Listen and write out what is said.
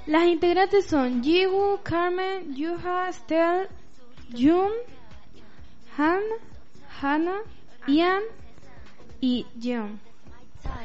Las integrantes son Jiwoo, Carmen, Yuha, Stell, Jun, Han, Hana, Ian y Jeon.